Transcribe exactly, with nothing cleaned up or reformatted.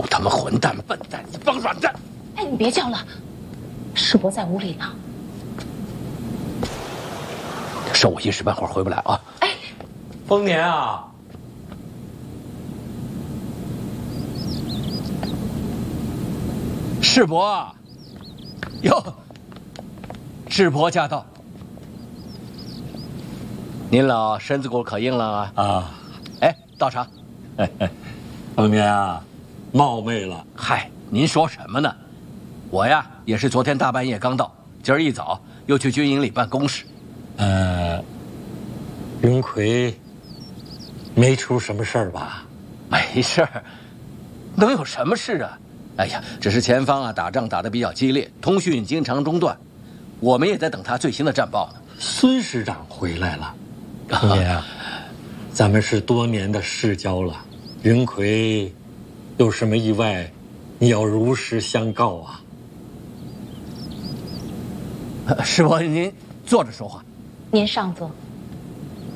他妈混蛋笨蛋，一帮软蛋！ 哎，你别叫了，世伯在屋里呢。 受我一时半会儿回不来啊！ 哎， 丰年啊， 世伯啊，哟，世伯驾到。您老身子骨可硬了啊！ 啊， 哎，倒茶。 嘿嘿，丰年啊，冒昧了。 嗨，您说什么呢？我呀也是昨天大半夜刚到，今儿一早又去军营里办公事。 呃，云奎没出什么事儿吧？ 没事儿，能有什么事啊？哎呀，只是前方啊打仗打得比较激烈，通讯经常中断，我们也在等他最新的战报呢。 孙师长回来了，丰年啊，咱们是多年的世交了，云奎有什么意外，你要如实相告啊。 师伯，您坐着说话。 您上座。